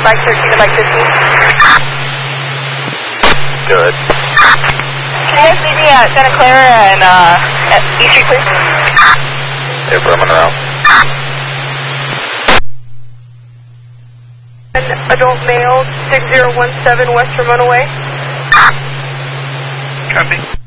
Mike 13 to Mike 15. Good. Can you guys meet me at Santa Clara and at E Street, please? Yep, running around. Adult male, 6017 Western Runaway. Copy.